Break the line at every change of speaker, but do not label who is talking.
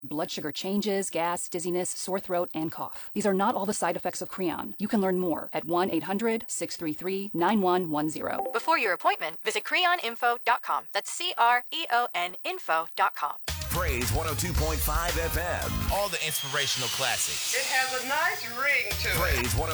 blood sugar changes, gas, dizziness, sore throat, and cough. These are not all the side effects of Creon. You can learn more at 1-800-633-9110.
Before your appointment, visit creoninfo.com. That's CREON info.com.
Praise 102.5 FM.
All the inspirational classics.
It has a nice ring to it.
Praise